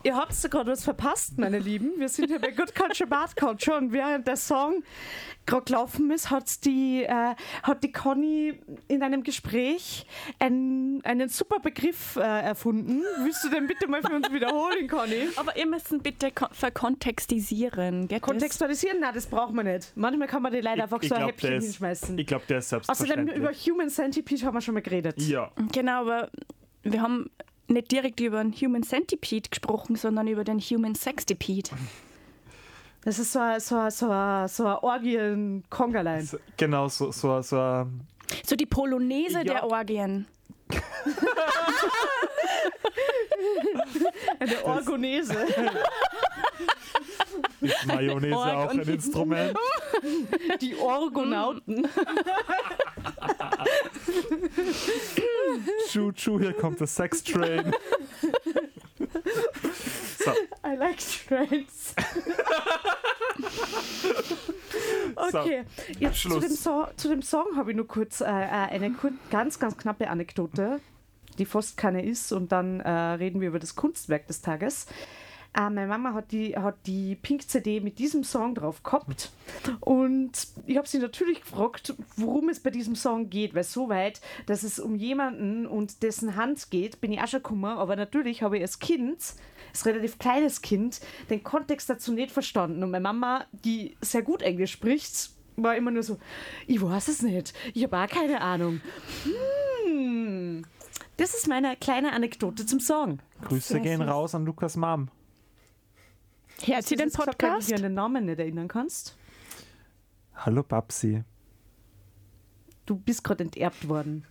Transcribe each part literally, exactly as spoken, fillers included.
Ihr habt gerade was verpasst, meine Lieben. Wir sind ja bei Good Culture, Bad Culture und während der Song gerade gelaufen ist, hat die, äh, hat die Conny in einem Gespräch einen, einen super Begriff äh, erfunden. Willst du den bitte mal für uns wiederholen, Conny? Aber ihr müsst ihn bitte ko- verkontextisieren. Geht Kontextualisieren? Nein, das braucht man nicht. Manchmal kann man die leider einfach ich so ein glaub, Häppchen der ist- hinschmeißen. Ich glaube, der ist Außerdem selbstverständlich. über Human Centipede haben wir schon mal geredet. Ja. das? Genau, aber wir haben nicht direkt über einen Human Centipede gesprochen, sondern über den Human Sextipede. Das ist so ein, so ein, so ein, so ein Orgien-Kongerlein. So, genau, so, so, so ein- So die Polonaise Ja. der Orgien. Eine Orgonese. ist Mayonnaise Org auch ein und- Instrument. Die Orgonauten. Tschu, tschu, hier kommt der Sex Train. So, I like trains. Okay, jetzt zu Abschluss. dem, so zu dem Song habe ich nur kurz äh, eine kur ganz, ganz knappe Anekdote, die fast keine ist, und dann äh, reden wir über das Kunstwerk des Tages. Äh, meine Mama hat die, hat die Pink-C D mit diesem Song drauf gehabt und ich habe sie natürlich gefragt, worum es bei diesem Song geht, weil so weit, dass es um jemanden und dessen Hand geht, bin ich auch schon gekommen, aber natürlich habe ich als Kind, als relativ kleines Kind, den Kontext dazu nicht verstanden und meine Mama, die sehr gut Englisch spricht, war immer nur so, ich weiß es nicht, ich habe auch keine Ahnung. Hm. Das ist meine kleine Anekdote zum Song. Grüße Sehr gehen süß. raus an Lukas Mom. Hört sie den Hast du jetzt gesagt, weil du Podcast? dich an den Namen nicht erinnern kannst? Hallo Babsi. Du bist gerade enterbt worden.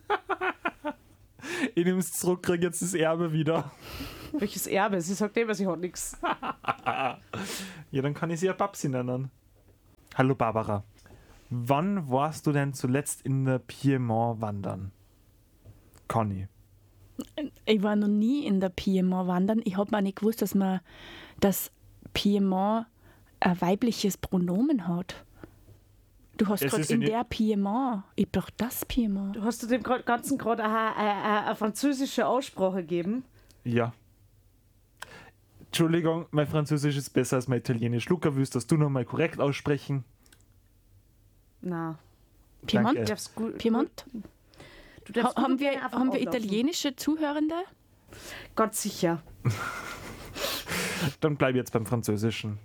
Ich nehme es zurück, kriege jetzt das Erbe wieder. Welches Erbe? Sie sagt immer, sie hat nichts. Ja, dann kann ich sie ja Babsi nennen. Hallo Barbara. Wann warst du denn zuletzt in der Piemont wandern? Conny. Ich war noch nie in der Piemont wandern. Ich habe auch nicht gewusst, dass man das Piemont ein weibliches Pronomen hat. Du hast Es gerade ist in in- der Piemont. Ich hab doch das Piemont. Du hast du dem grad- Ganzen gerade eine, eine, eine französische Aussprache gegeben. Ja. Entschuldigung, mein Französisch ist besser als mein Italienisch. Luca, willst das du nochmal korrekt aussprechen? Na, Piemont? Danke. du darfst gut. Piemont? Du Ha darfst gut haben wir, einfach haben wir auflaufen. italienische Zuhörende? Ganz sicher. Dann bleib jetzt beim Französischen.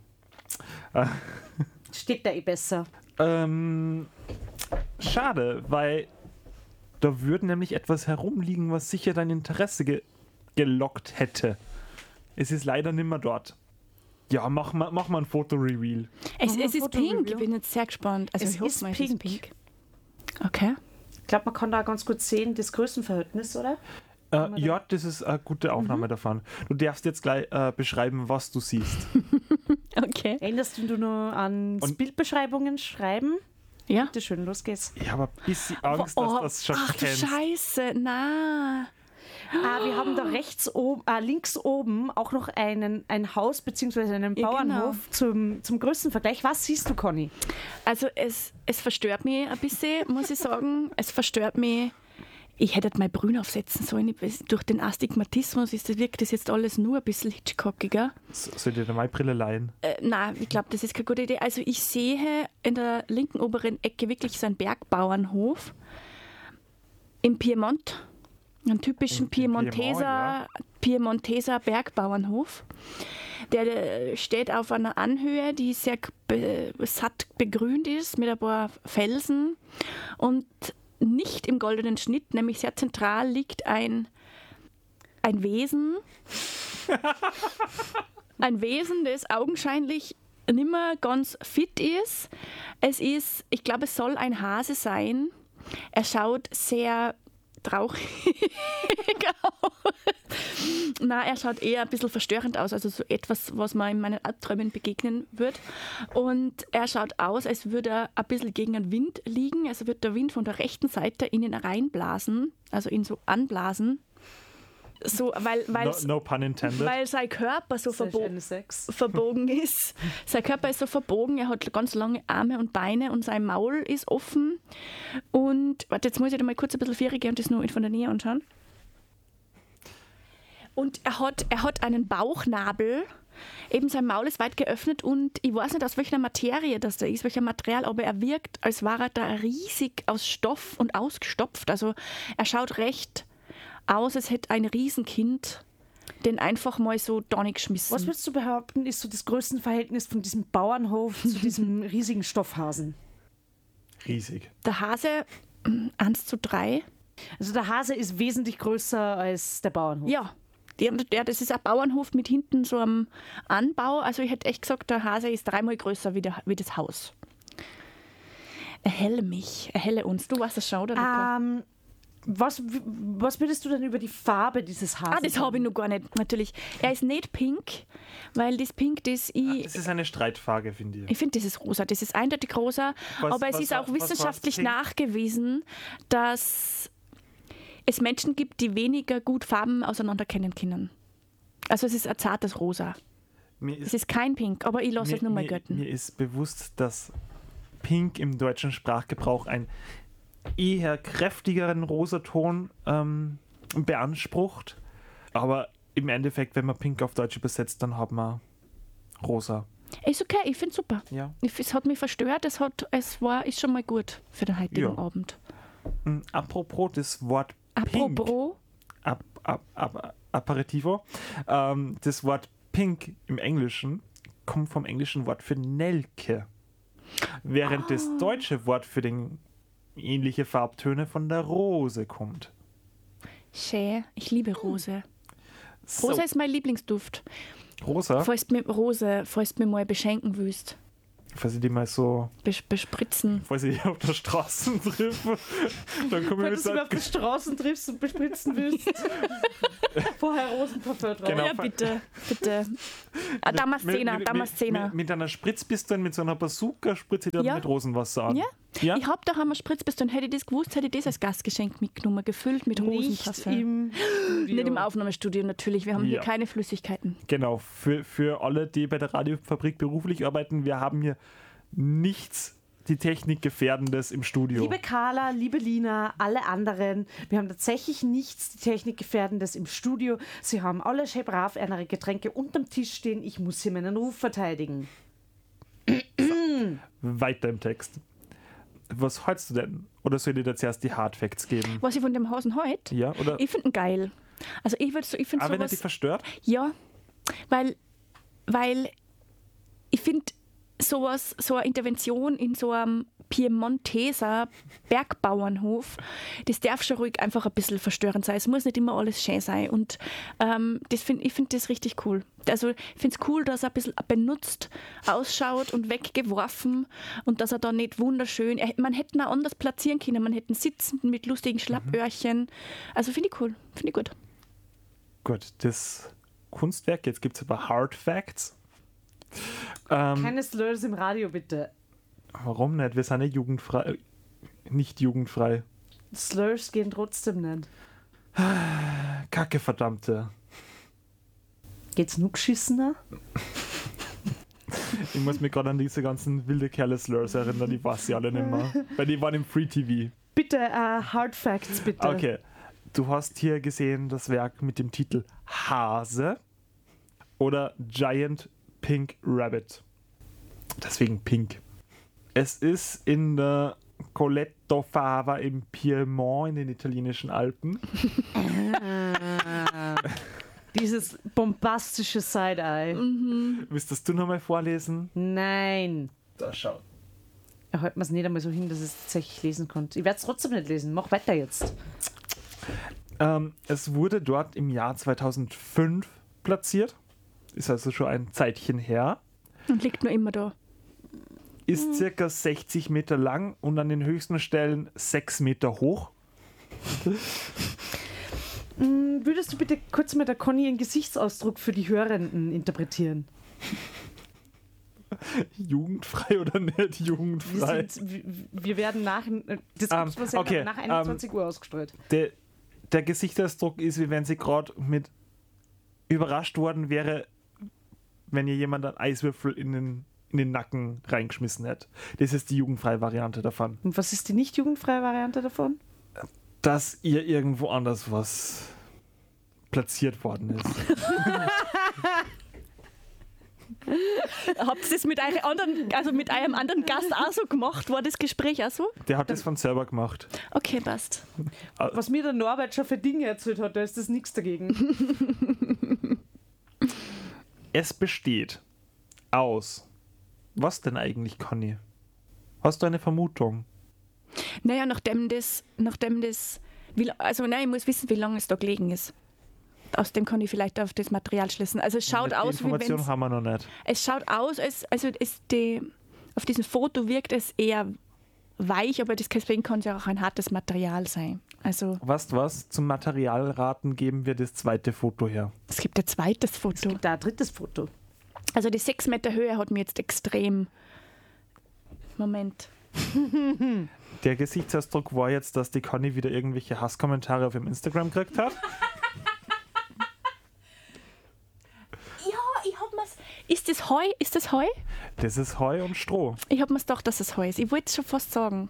Steht da eh besser. Ähm, schade, weil da würde nämlich etwas herumliegen, was sicher dein Interesse ge gelockt hätte. Es ist leider nimmer dort. Ja, mach mal, mach mal ein Fotoreveal. Es, Machen wir es ein ist Foto-Review? pink. Ich bin jetzt sehr gespannt. Also Es ich hoffe ist mal, pink. Es ist pink. Okay. Ich glaube, man kann da ganz gut sehen, das Größenverhältnis, oder? Äh, ja, das ist eine gute Aufnahme davon. Du darfst jetzt gleich äh, beschreiben, was du siehst. Okay. Erinnerst du dich noch an Und- Bildbeschreibungen schreiben? Ja. Bitte schön, los geht's. Ich habe ein bisschen Angst, dass du das schon ach du kennst. Scheiße, na. Ah, wir haben da rechts oben, ah, links oben auch noch einen, ein Haus bzw. einen Ja, Bauernhof genau. zum, zum Größenvergleich. Was siehst du, Conny? Also es, es verstört mich ein bisschen, muss ich sagen. Es verstört mich. Ich hätte meine Brühe aufsetzen sollen. Ich- Durch den Astigmatismus ist das, wirkt das jetzt alles nur ein bisschen Hitchcockiger. So- Soll ich dir meine Brille leihen? Äh, nein, ich glaube, das ist keine gute Idee. Also ich sehe in der linken oberen Ecke wirklich so einen Bergbauernhof im Piemont. Einen typischen Im- im Piemont, Piemonteser, ja. Piemonteser Bergbauernhof. Der äh, steht auf einer Anhöhe, die sehr be satt begrünt ist mit ein paar Felsen. Und nicht im goldenen Schnitt, nämlich sehr zentral, liegt ein, ein Wesen. Ein Wesen, das augenscheinlich nimmer ganz fit ist. Es ist, ich glaube, es soll ein Hase sein. Er schaut sehr traurig aus. Nein, er schaut eher ein bisschen verstörend aus, also so etwas, was man in meinen Albträumen begegnen wird. Und er schaut aus, als würde er ein bisschen gegen den Wind liegen, also wird der Wind von der rechten Seite in ihn reinblasen, also ihn so anblasen. So, weil, weil, No, no pun intended. weil sein Körper so verbogen Sex. verbogen ist. Sein Körper ist so verbogen, er hat ganz lange Arme und Beine und sein Maul ist offen. Und, warte, jetzt muss ich da mal kurz ein bisschen vierig gehen und das nur von der Nähe anschauen. Und er hat, er hat einen Bauchnabel. Eben sein Maul ist weit geöffnet und ich weiß nicht, aus welcher Materie das da ist, welcher Material, aber er wirkt, als wäre er da riesig aus Stoff und ausgestopft. Also er schaut recht aus, als hätte ein Riesenkind den einfach mal so da nicht geschmissen. Was würdest du behaupten, ist so das Größenverhältnis von diesem Bauernhof zu diesem riesigen Stoffhasen? Riesig. Der Hase eins zu drei. Also der Hase ist wesentlich größer als der Bauernhof. Ja, der, der, das ist ein Bauernhof mit hinten so einem Anbau. Also ich hätte echt gesagt, der Hase ist dreimal größer wie, der, wie das Haus. Erhelle mich, erhelle uns. Du weißt das schon, oder? Luca? Ähm, was, was würdest du denn über die Farbe dieses Hasen Ah, das habe ich noch gar nicht, natürlich. Er ist nicht pink, weil das Pink, das ich... Das ist eine Streitfrage, finde ich. Ich finde, das ist rosa. Das ist eindeutig rosa. Was- aber es was ist war- auch was war das wissenschaftlich Pink? nachgewiesen, dass es Menschen gibt, die weniger gut Farben auseinanderkennen können. Also es ist ein zartes Rosa. Mir Es ist, ist kein Pink, aber ich lasse mir, es nur mal mir, götten. mir ist bewusst, dass Pink im deutschen Sprachgebrauch einen eher kräftigeren Rosaton ähm, beansprucht. Aber im Endeffekt, wenn man Pink auf Deutsch übersetzt, dann hat man rosa. Ist okay, ich finde es super. Ja. Ich- Es hat mich verstört, es, hat, es war, ist schon mal gut für den heutigen Ja. Abend. Mm, Apropos das Wort Pink. Apropos, Ap, ap, ap, Aperitivo. Ähm, das Wort Pink im Englischen kommt vom englischen Wort für Nelke. Während das deutsche Wort für den ähnliche Farbtöne von der Rose kommt. schön, ich liebe Rose. So, Rose ist mein Lieblingsduft. Rosa, Falls du mir Rose, falls du mir mal beschenken willst, falls ich die mal so, bes bespritzen. falls ich die auf der Straße treffe, dann komme Wenn ich du sie mit auf der Straße triffst und bespritzen willst. Vorher Rosenparfüm drauf. Genau. Ja, bitte, bitte. Ah, Damaszener, mit, Damaszener. mit, mit einer Spritzpistole, mit so einer Bazooka spritze ich dann Ja. mit Rosenwasser an. Ja? Ja? Ich hab daheim eine Spritzpistole. Hätte ich das gewusst, hätte ich das als Gastgeschenk mitgenommen, gefüllt mit Nicht Rosenparfüm. im Studio. Nicht im Aufnahmestudio natürlich. Wir haben hier Ja. keine Flüssigkeiten. Genau, für, für alle, die bei der Radiofabrik beruflich arbeiten, wir haben hier nichts die Technik gefährdendes im Studio. Liebe Carla, liebe Lina, alle anderen, wir haben tatsächlich nichts die Technik gefährdendes im Studio. Sie haben alle schön brav ihre Getränke unterm Tisch stehen. Ich muss hier meinen Ruf verteidigen. Weiter im Text. Was hältst du denn? Oder soll ich dir zuerst die Hard Facts geben? Was ich von dem Hasen heute? Ja, oder? Ich finde ihn geil. Also ich würde so, ich finde Aber wenn er dich sowas... verstört? Ja, weil, weil ich finde sowas, so eine Intervention in so einem Piemonteser Bergbauernhof, das darf schon ruhig einfach ein bisschen verstörend sein. Es muss nicht immer alles schön sein. Und ähm, das find, ich finde das richtig cool. Also ich finde es cool, dass er ein bisschen benutzt ausschaut und weggeworfen und dass er da nicht wunderschön... Er, man hätte ihn auch anders platzieren können. Man hätte ihn sitzend mit lustigen Schlappöhrchen. Also finde ich cool. Finde ich gut. Gut, das Kunstwerk, jetzt gibt es aber Hard Facts. Ähm, Keine Slurs im Radio, bitte. warum nicht? Wir sind ja jugendfrei. äh, Nicht jugendfrei. Slurs gehen trotzdem nicht. Kacke, verdammte. Geht's nur geschissener? Ich muss mich gerade an diese ganzen wilde Kerle-Slurs erinnern, die weiß ich alle nicht mehr. Weil die waren im Free-T V. Bitte, äh, Hard Facts, bitte. Okay, du hast hier gesehen das Werk mit dem Titel Hase oder Giant Pink Rabbit. Deswegen Pink. Es ist in der Colletto Fava im Piemont in den italienischen Alpen. Dieses bombastische Side-Eye. Willst du nochmal vorlesen? Nein. Da schau. Er hält mir es nicht einmal so hin, dass ich es tatsächlich lesen konnte. Ich werde es trotzdem nicht lesen. Mach weiter jetzt. Ähm, es wurde dort im Jahr zweitausendfünf platziert. Ist also schon ein Zeitchen her. Und liegt nur immer da. Ist circa sechzig Meter lang und an den höchsten Stellen sechs Meter hoch. Hm, würdest du bitte kurz mit der Conny einen Gesichtsausdruck für die Hörenden interpretieren? Jugendfrei oder nicht Wir, jugendfrei? sind, wir, wir werden nach, das Ähm, gibt's was ja okay, nach einundzwanzig Uhr ausgestrahlt. Der, der Gesichtsausdruck ist, wie wenn sie gerade mit überrascht worden wäre, wenn ihr jemand einen Eiswürfel in den, in den Nacken reingeschmissen hätte. Das ist die jugendfreie Variante davon. Und was ist die nicht jugendfreie Variante davon? Dass ihr irgendwo anders was platziert worden ist. Habt ihr das mit, eure anderen, also mit einem anderen Gast auch so gemacht? War das Gespräch auch so? Der hat das von selber gemacht. Okay, passt. Was mir der Norbert schon für Dinge erzählt hat, da ist das nichts dagegen. Es besteht aus. Was denn eigentlich, Conny? Hast du eine Vermutung? Naja, nachdem das, nachdem das, wie, also nein, ich muss wissen, wie lange es da gelegen ist. Aus dem kann ich vielleicht auf das Material schließen. Also es schaut Die aus, wie Information wenn's, haben wir noch nicht. es schaut aus, als, also es, die, auf diesem Foto wirkt es eher weich, aber deswegen kann es ja auch ein hartes Material sein. Also Weißt du was? Zum Materialraten geben wir das zweite Foto her. es gibt ein zweites Es Foto. gibt da ein drittes Foto. Also die sechs Meter Höhe hat mir jetzt extrem... Moment. Der Gesichtsausdruck war jetzt, dass die Conny wieder irgendwelche Hasskommentare auf ihrem Instagram gekriegt hat. Ja, ich hab mir's... Ist das Heu? Ist das Heu? Das ist Heu und Stroh. Ich hab mir's gedacht, dass es Heu ist. Ich wollte es schon fast sagen.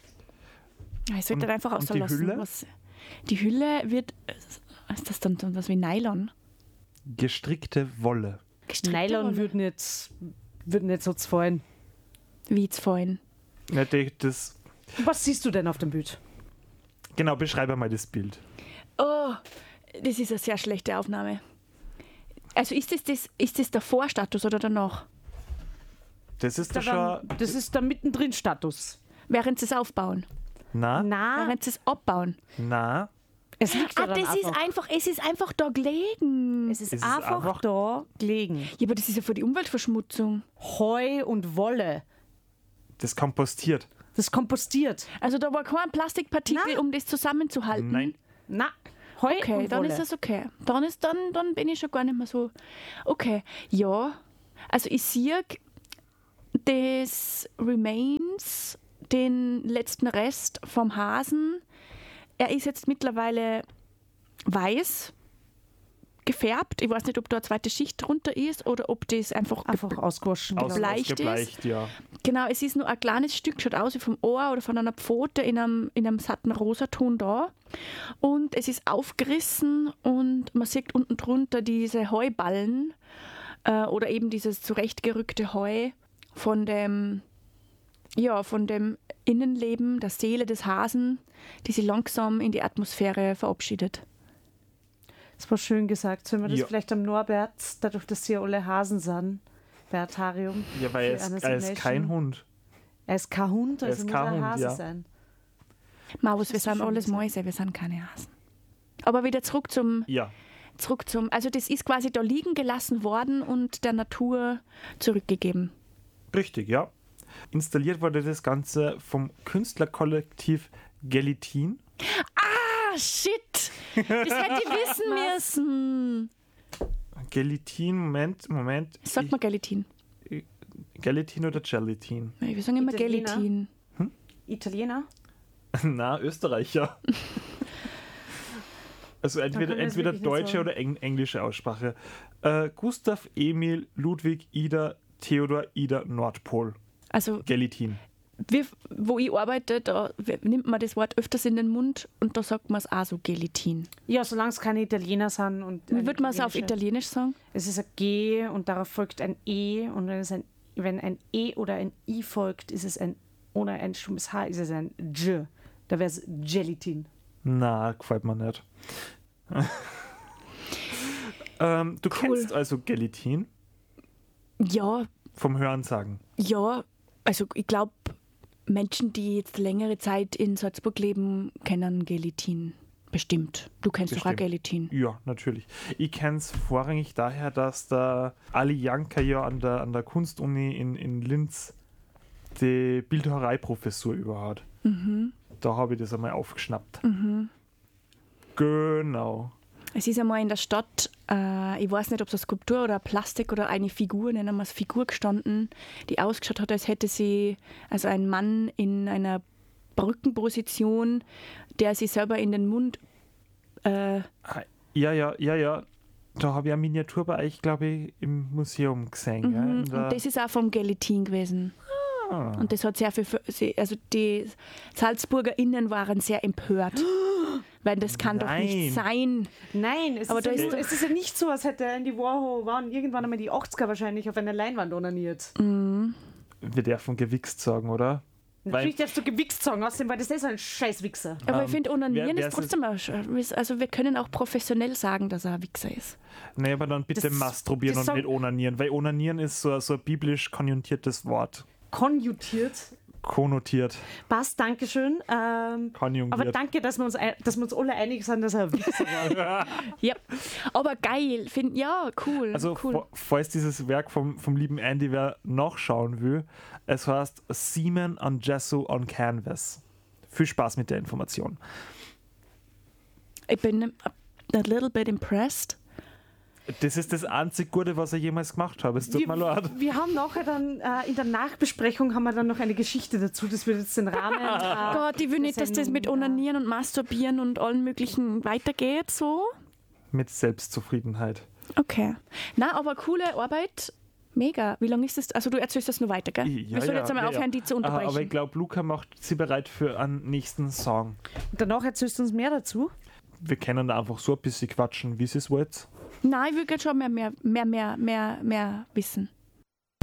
Ja, ich sollte Und- einfach und die auslassen. Hülle? Was, die Hülle wird... Ist das dann so was wie Nylon? Gestrickte Wolle. Gestrickte Nylon Wolle? würde nicht, würd nicht so fallen. Wie jetzt vorhin. Ja, die- das, Was siehst du denn auf dem Bild? genau, beschreibe mal das Bild. Oh, das ist eine sehr schlechte Aufnahme. Also ist das, das, ist das der Vorstatus oder danach? Das ist Da doch schon. dann, das ist der Mittendrin-Status. Während sie es aufbauen? Na, Na, Während sie es abbauen? na. es liegt da Ah, dann das ist einfach. einfach, es ist einfach da gelegen. Es ist, Es ist einfach, einfach- da gelegen. Ja, aber das ist ja für die Umweltverschmutzung. Heu und Wolle. Das kompostiert. Das kompostiert. Also da war kein Plastikpartikel, Nein. um das zusammenzuhalten. Nein. Na, Heu Okay, und dann Wolle. ist es okay. Dann, ist, dann, dann bin ich schon gar nicht mehr so... Okay, ja. Also ich sehe das Remains, den letzten Rest vom Hasen. Er ist jetzt mittlerweile weiß gefärbt. Ich weiß nicht, ob da eine zweite Schicht drunter ist oder ob das einfach... Einfach ausgewaschen. Aus, genau. Gebleicht ist. ausgebleicht, ja. Genau, es ist nur ein kleines Stück, schaut aus wie vom Ohr oder von einer Pfote in einem, in einem satten Rosaton da. Und es ist aufgerissen und man sieht unten drunter diese Heuballen äh, oder eben dieses zurechtgerückte Heu von dem, ja, von dem Innenleben, der Seele des Hasen, die sich langsam in die Atmosphäre verabschiedet. Das war schön gesagt. Sollen wir das Ja. vielleicht am Norbert, dadurch, dass hier alle Hasen sind, Bertarium. Ja, weil er für ist, eine er ist Nation. kein Hund. Er ist kein Hund, Er also ist muss kein er ein Hund, Hase ja. sein. Maus, wir hast du sind schön alles gesagt. Mäuse, wir sind keine Hasen. Aber wieder zurück zum Ja. zurück zum, also das ist quasi da liegen gelassen worden und der Natur zurückgegeben. Richtig, ja. Installiert wurde das Ganze vom Künstlerkollektiv Gelatin. Ah, shit! Das hätte ich wissen müssen. Gelatin, Moment, Moment. Sag mal Gelatin. Ich, Gelatin oder Gelatin? Wir sagen immer Italiener. Gelatin. Italiener? Na, Österreicher. Also entweder, kann das entweder wirklich nicht deutsche sagen. oder eng englische Aussprache. Äh, Gustav, Emil, Ludwig, Ida, Theodor, Ida, Nordpol. Also, Gelatin. wir, wo ich arbeite, da nimmt man das Wort öfters in den Mund und da sagt man es auch so Gelatin. Ja, solange es keine Italiener sind. Und Wie eine würde man es auf italienische- Italienisch sagen? Es ist ein G und darauf folgt ein E. Und wenn, es ein, wenn ein E oder ein I folgt, ist es ein, ohne ein stummes H, ist es ein J. Da wäre es Gelatin. Na, gefällt mir nicht. ähm, du Cool. kennst also Gelatin Ja, vom Hörensagen. ja, also ich glaube, Menschen, die jetzt längere Zeit in Salzburg leben, kennen Gelatin. Bestimmt. Du kennst doch auch Bestimmt. Gelatin. Ja, natürlich. Ich kenne es vorrangig daher, dass der Ali Janka ja an der, an der Kunstuni in, in Linz die Bildhauerei-Professur überhat. Mhm. Da habe ich das einmal aufgeschnappt. Genau. Es ist einmal in der Stadt, äh, ich weiß nicht, ob es eine Skulptur oder ein Plastik oder eine Figur, nennen wir es Figur, gestanden, die ausgeschaut hat, als hätte sie, also ein Mann in einer Brückenposition, der sich selber in den Mund, äh, Ah, Ja, ja, ja, ja. Da habe ich eine Miniatur bei euch, glaube ich, im Museum gesehen. gell? In mhm, der- und das ist auch vom Gelatin gewesen. Ah. Und das hat sehr viel, für- sie- also die SalzburgerInnen waren sehr empört. Weil das kann doch nicht sein. Nein, es, Aber ist da ja ist nur, es ist ja nicht so, als hätte Andy Warhol waren irgendwann einmal die achtziger wahrscheinlich auf einer Leinwand onaniert. Mhm. Wir dürfen gewichst sagen, oder? Natürlich darfst du gewichst sagen, außerdem, weil das ist ein scheiß Wichser. Aber Ähm, ich finde, Onanieren wer- wer ist trotzdem auch, sch- also wir können auch professionell sagen, dass er ein Wichser ist. Nee, aber dann bitte Das- masturbieren das und sag- nicht onanieren, weil onanieren ist so, so ein biblisch konjunktiertes Wort. Konjutiert. Konnotiert, Passt, Dankeschön. Ähm, konjugiert. aber danke, dass wir, uns, ein- dass wir uns alle einig sind, dass er ein Wichser war. Ja, aber geil, find, ja, cool. Also, cool. fa- falls dieses Werk vom, vom lieben Andy wer nachschauen will, es heißt Semen on Gesso on Canvas. Viel Spaß mit der Information. Ich bin a little bit impressed. Das ist das einzig Gute, was er jemals gemacht hat. Es tut mir leid. wir, wir haben nachher dann, äh, in der Nachbesprechung haben wir dann noch eine Geschichte dazu, das wird jetzt den Rahmen... Äh, Gott, ich will nicht, dass das mit Sendung, Onanieren und Masturbieren und allen möglichen weitergeht, so. Mit Selbstzufriedenheit. Okay. Na, aber coole Arbeit. Mega. Wie lange ist das? Also du erzählst das nur weiter, gell? Ja, Wir sollen ja, jetzt einmal ja, aufhören, ja. die zu Ah, unterbrechen. aber ich glaube, Luca macht sie bereit für einen nächsten Song. Danach erzählst du uns mehr dazu. Wir können da einfach so ein bisschen quatschen, wie sie es wollt. Nein, ich will gerne schon mehr, mehr, mehr, mehr, mehr, mehr wissen.